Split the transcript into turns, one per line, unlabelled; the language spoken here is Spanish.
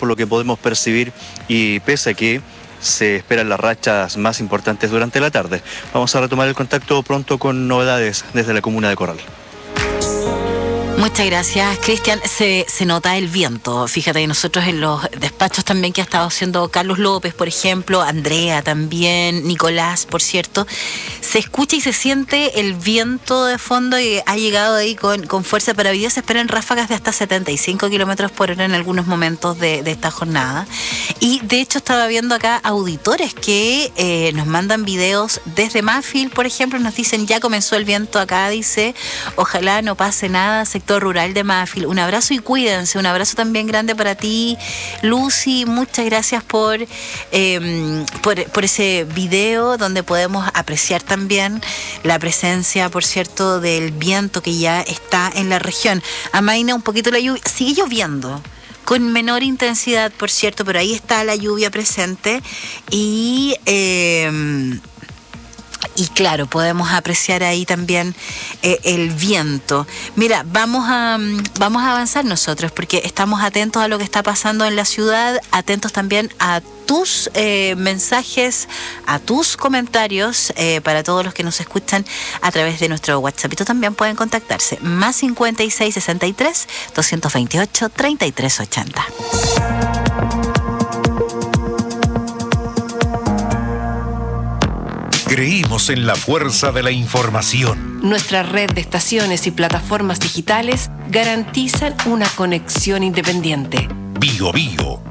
por lo que podemos percibir, y pese a que se esperan las rachas más importantes durante la tarde. Vamos a retomar el contacto pronto con novedades desde la comuna de Corral.
Muchas gracias, Cristian. Se nota el viento. Fíjate que nosotros en los despachos también que ha estado haciendo Carlos López, por ejemplo, Andrea también, Nicolás, por cierto, se escucha y se siente el viento de fondo y ha llegado ahí con fuerza. Para hoy día se esperan ráfagas de hasta 75 kilómetros por hora en algunos momentos de esta jornada. Y de hecho estaba viendo acá auditores que nos mandan videos desde Mafil, por ejemplo, nos dicen ya comenzó el viento acá, dice, ojalá no pase nada, sector rural de Mafil. Un abrazo y cuídense. Un abrazo también grande para ti, Lucy. Muchas gracias por ese video donde podemos apreciar también la presencia, por cierto, del viento que ya está en la región. Amaina un poquito la lluvia. Sigue lloviendo con menor intensidad, por cierto, pero ahí está la lluvia presente y claro, podemos apreciar ahí también el viento. Mira, vamos a avanzar nosotros porque estamos atentos a lo que está pasando en la ciudad, atentos también a tus mensajes, a tus comentarios para todos los que nos escuchan a través de nuestro WhatsApp. Y tú también pueden contactarse, más 56 63 228 33 80.
Creímos en la fuerza de la información.
Nuestra red de estaciones y plataformas digitales garantizan una conexión independiente.
Bio Bio.